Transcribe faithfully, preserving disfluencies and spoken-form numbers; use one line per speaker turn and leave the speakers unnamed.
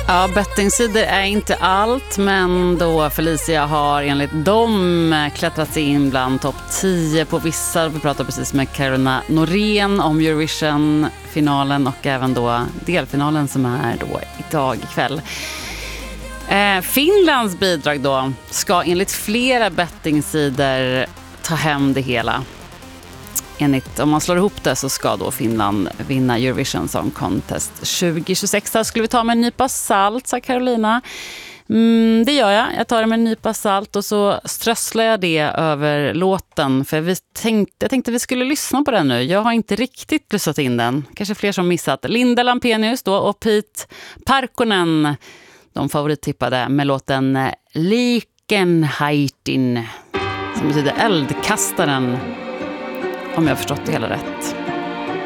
Ja, bettingsidor är inte allt, men då Felicia har enligt dem klättrat sig in bland topp tio på vissa. Vi pratade precis med Carolina Norén om Eurovision-finalen och även då delfinalen som är då idag ikväll. Eh, Finlands bidrag då ska enligt flera bettingsidor ta hem det hela. Enligt, om man slår ihop det så ska då Finland vinna Eurovision Song Contest tjugo tjugosex. Där skulle vi ta med en nypa salt, sa Carolina. Mm, det gör jag. Jag tar det med en nypa salt och så strösslar jag det över låten. För vi tänkte, jag tänkte vi skulle lyssna på den nu. Jag har inte riktigt lyssnat in den. Kanske fler som missat. Linda Lampenius då och Pete Parkkonen. De favorittippade med låten Likenheitin. Som betyder eldkastaren. Om jag har förstått det hela rätt.